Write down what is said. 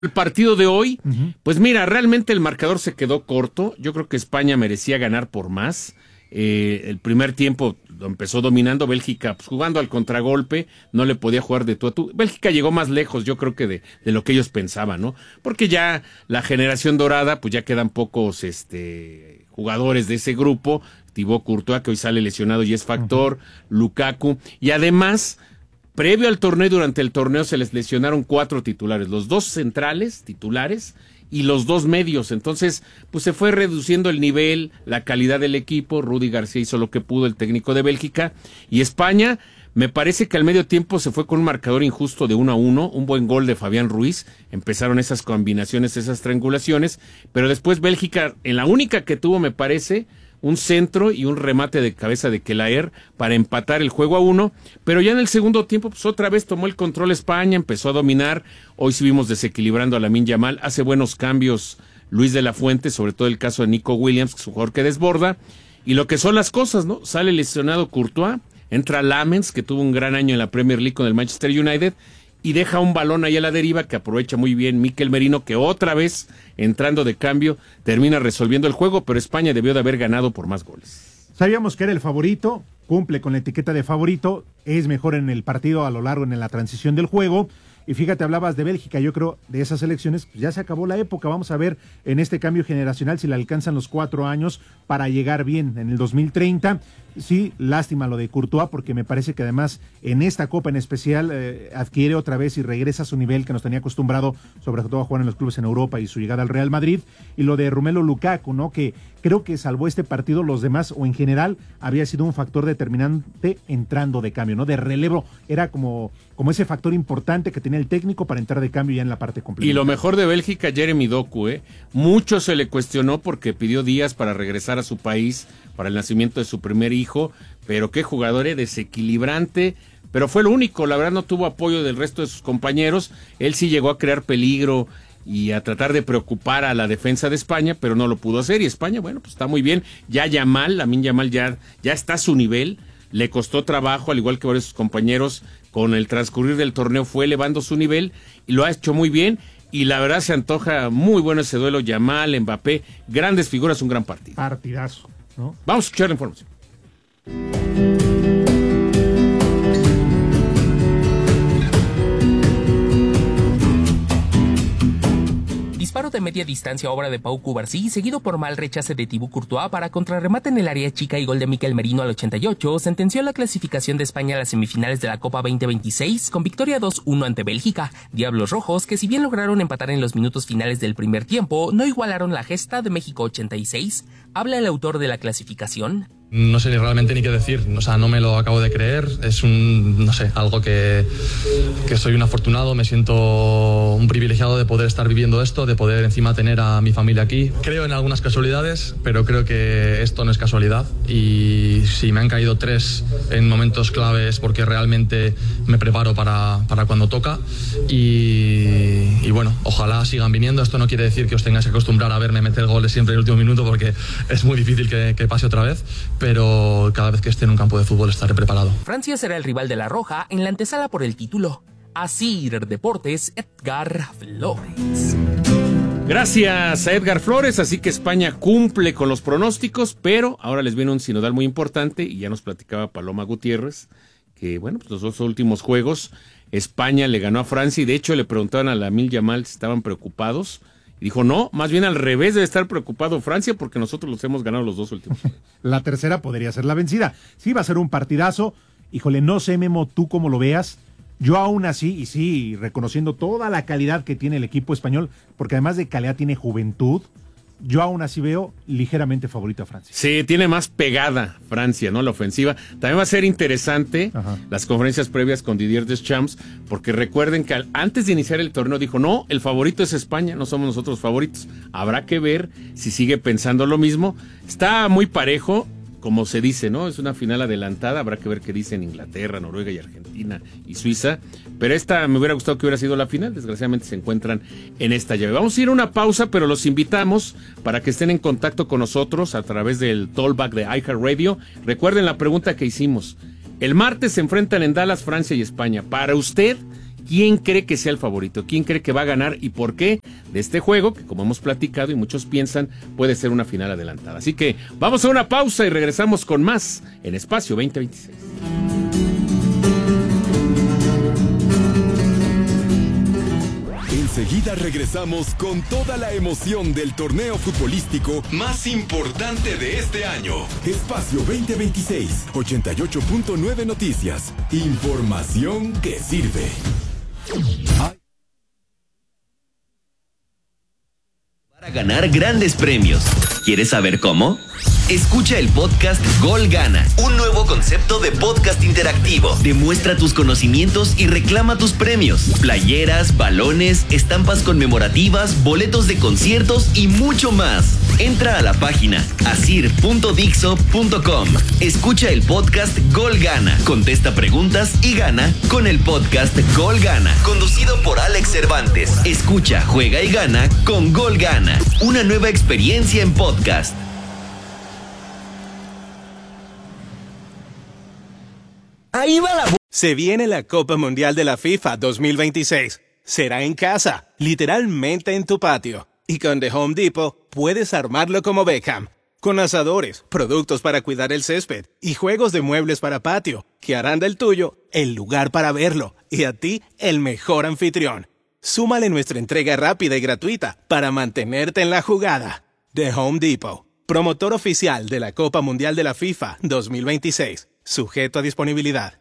El partido de hoy, pues mira, realmente el marcador se quedó corto. Yo creo que España merecía ganar por más. El primer tiempo lo empezó dominando Bélgica, pues, jugando al contragolpe, no le podía jugar de tú a tú. Bélgica llegó más lejos, yo creo que de lo que ellos pensaban, ¿no? Porque ya la generación dorada, pues ya quedan pocos jugadores de ese grupo. Thibaut Courtois, que hoy sale lesionado y es factor, Lukaku, y además, previo al torneo y durante el torneo se les lesionaron 4 titulares, los 2 centrales titulares y los 2 medios. Entonces, pues se fue reduciendo el nivel, la calidad del equipo. Rudy García hizo lo que pudo, el técnico de Bélgica. Y España, me parece que al medio tiempo se fue con un marcador injusto de 1-1, un buen gol de Fabián Ruiz. Empezaron esas combinaciones, esas triangulaciones, pero después Bélgica, en la única que tuvo, me parece, un centro y un remate de cabeza de Kelaer para empatar el juego a 1, pero ya en el segundo tiempo, pues otra vez tomó el control España, empezó a dominar. Hoy sí vimos desequilibrando a Lamine Yamal, hace buenos cambios Luis de la Fuente, sobre todo el caso de Nico Williams, que es un jugador que desborda, y lo que son las cosas, ¿no? Sale lesionado Courtois, entra Lamens, que tuvo un gran año en la Premier League con el Manchester United, y deja un balón ahí a la deriva que aprovecha muy bien Mikel Merino, que otra vez, entrando de cambio, termina resolviendo el juego, pero España debió de haber ganado por más goles. Sabíamos que era el favorito, cumple con la etiqueta de favorito, es mejor en el partido a lo largo en la transición del juego. Y fíjate, hablabas de Bélgica, yo creo de esas elecciones, pues ya se acabó la época. Vamos a ver en este cambio generacional si le alcanzan los 4 años para llegar bien en el 2030. Sí, lástima lo de Courtois, porque me parece que además en esta Copa en especial adquiere otra vez y regresa a su nivel que nos tenía acostumbrado, sobre todo a jugar en los clubes en Europa y su llegada al Real Madrid. Y lo de Romelu Lukaku, ¿no? Que creo que salvó este partido, los demás, o en general, había sido un factor determinante entrando de cambio, ¿no? De relevo, era como ese factor importante que tenía el técnico para entrar de cambio ya en la parte completa. Y lo mejor de Bélgica, Jeremy Doku, mucho se le cuestionó porque pidió días para regresar a su país para el nacimiento de su primer hijo, pero qué jugador, desequilibrante, pero fue lo único, la verdad no tuvo apoyo del resto de sus compañeros. Él sí llegó a crear peligro y a tratar de preocupar a la defensa de España, pero no lo pudo hacer, y España, bueno, pues está muy bien. Ya Lamine Yamal ya está a su nivel, le costó trabajo, al igual que varios de sus compañeros, con el transcurrir del torneo fue elevando su nivel, y lo ha hecho muy bien, y la verdad se antoja muy bueno ese duelo, Yamal, Mbappé, grandes figuras, un gran partido. Partidazo, ¿no? Vamos a escuchar la información. Disparo de media distancia, obra de Pau Cubarsí, seguido por mal rechace de Thibaut Courtois para contrarremate en el área chica y gol de Mikel Merino al 88, sentenció la clasificación de España a las semifinales de la Copa 2026 con victoria 2-1 ante Bélgica. Diablos Rojos, que si bien lograron empatar en los minutos finales del primer tiempo, no igualaron la gesta de México 86. Habla el autor de la clasificación. No sé realmente ni qué decir, o sea, no me lo acabo de creer, es algo que soy un afortunado, me siento un privilegiado de poder estar viviendo esto, de poder encima tener a mi familia aquí. Creo en algunas casualidades, pero creo que esto no es casualidad, y si me han caído 3 en momentos claves porque realmente me preparo para cuando toca, y bueno, ojalá sigan viniendo. Esto no quiere decir que os tengáis que acostumbrar a verme meter goles siempre en el último minuto, porque es muy difícil que pase otra vez, pero cada vez que esté en un campo de fútbol estaré preparado. Francia será el rival de la Roja en la antesala por el título. Asir Deportes, Edgar Flores. Gracias a Edgar Flores, así que España cumple con los pronósticos, pero ahora les viene un sinodal muy importante, y ya nos platicaba Paloma Gutiérrez, que bueno, pues los 2 últimos juegos, España le ganó a Francia, y de hecho le preguntaban a Lamine Yamal si estaban preocupados, y dijo, no, más bien al revés, debe estar preocupado Francia porque nosotros los hemos ganado los 2 últimos. La tercera podría ser la vencida. Sí, va a ser un partidazo. Híjole, no sé, Memo, tú cómo lo veas. Yo aún así, y sí, reconociendo toda la calidad que tiene el equipo español, porque además de calidad tiene juventud, yo aún así veo ligeramente favorito a Francia. Sí, tiene más pegada Francia, ¿no? La ofensiva. También va a ser interesante las conferencias previas con Didier Deschamps, porque recuerden que antes de iniciar el torneo dijo, no, el favorito es España, no somos nosotros favoritos. Habrá que ver si sigue pensando lo mismo. Está muy parejo, como se dice, ¿no? Es una final adelantada, habrá que ver qué dicen Inglaterra, Noruega y Argentina y Suiza, pero esta me hubiera gustado que hubiera sido la final, desgraciadamente se encuentran en esta llave. Vamos a ir a una pausa, pero los invitamos para que estén en contacto con nosotros a través del Tollback de iHeartRadio. Recuerden la pregunta que hicimos. El martes se enfrentan en Dallas, Francia y España. Para usted, ¿quién cree que sea el favorito? ¿Quién cree que va a ganar y por qué de este juego, que como hemos platicado y muchos piensan, puede ser una final adelantada? Así que vamos a una pausa y regresamos con más en Espacio 2026. Enseguida regresamos con toda la emoción del torneo futbolístico más importante de este año. Espacio 2026, 88.9 Noticias. Información que sirve. Para ganar grandes premios. ¿Quieres saber cómo? Escucha el podcast Gol Gana, un nuevo concepto de podcast interactivo. Demuestra tus conocimientos y reclama tus premios. Playeras, balones, estampas conmemorativas, boletos de conciertos y mucho más. Entra a la página asir.dixo.com. Escucha el podcast Gol Gana. Contesta preguntas y gana con el podcast Gol Gana. Conducido por Alex Cervantes. Escucha, juega y gana con Gol Gana. Una nueva experiencia en podcast. Ahí va la... Se viene la Copa Mundial de la FIFA 2026. Será en casa, literalmente en tu patio. Y con The Home Depot puedes armarlo como Beckham. Con asadores, productos para cuidar el césped y juegos de muebles para patio, que harán del tuyo el lugar para verlo y a ti el mejor anfitrión. Súmale nuestra entrega rápida y gratuita para mantenerte en la jugada. The Home Depot, promotor oficial de la Copa Mundial de la FIFA 2026. Sujeto a disponibilidad.